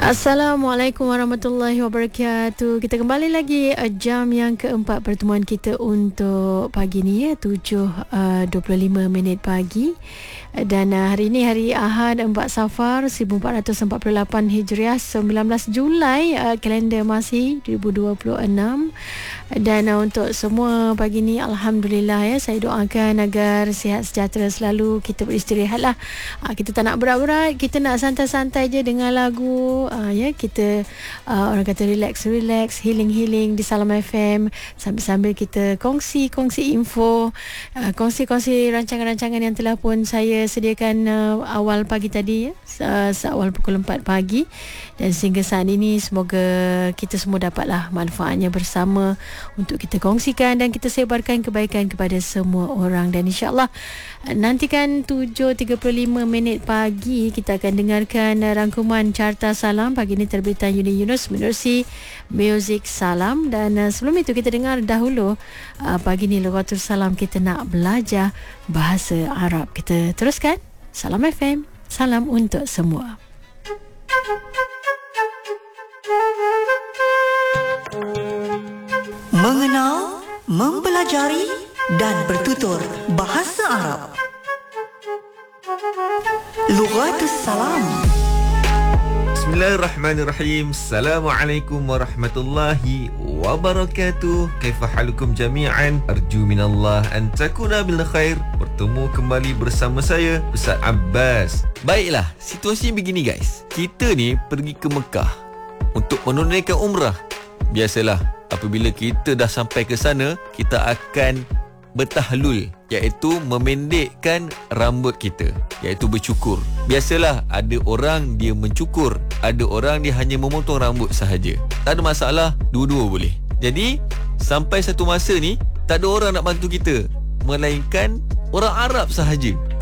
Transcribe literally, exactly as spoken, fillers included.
Assalamualaikum warahmatullahi wabarakatuh. Kita kembali lagi uh, jam yang keempat pertemuan kita untuk pagi ni ya, tujuh dua puluh lima minit pagi. Dan uh, hari ini hari Ahad empat Safar seribu empat ratus empat puluh lapan Hijriah, sembilan belas Julai uh, kalender Masih dua ribu dua puluh enam. Dan uh, untuk semua pagi ni alhamdulillah ya, saya doakan agar sihat sejahtera selalu. Kita beristirahatlah. Uh, kita tak nak berat-berat, kita nak santai-santai je dengan lagu. Uh, ya, kita uh, orang kata relax relax healing healing di Salam F M, sambil-sambil kita kongsi kongsi info, uh, kongsi-kongsi rancangan-rancangan yang telah pun saya sediakan uh, awal pagi tadi ya, uh, seawal pukul empat pagi. Dan sehingga saat ini semoga kita semua dapatlah manfaatnya bersama untuk kita kongsikan dan kita sebarkan kebaikan kepada semua orang. Dan insyaAllah nantikan tujuh tiga puluh lima minit pagi kita akan dengarkan uh, rangkuman Carta Salam. Pagi ini terbitan Uni Yunus menerusi Music Salam. Dan uh, sebelum itu kita dengar dahulu uh, pagi ini Lughatul Salam, kita nak belajar bahasa Arab. Kita teruskan. Salam F M, salam untuk semua. Mengenal, mempelajari dan bertutur bahasa Arab. Lughatul Salam. Bismillahirrahmanirrahim. Assalamualaikum warahmatullahi wabarakatuh. Kaifa halukum jami'an? Arju minallah an takuna bil khair. Bertemu kembali bersama saya, Ustaz Abbas. Baiklah, situasi begini guys. Kita ni pergi ke Mekah untuk menunaikan umrah. Biasalah, apabila kita dah sampai ke sana, kita akan bertahlul, iaitu memendekkan rambut kita, iaitu bercukur. Biasalah, ada orang dia mencukur, ada orang dia hanya memotong rambut sahaja. Tak ada masalah, dua-dua boleh. Jadi sampai satu masa ni tak ada orang nak bantu kita melainkan orang Arab sahaja.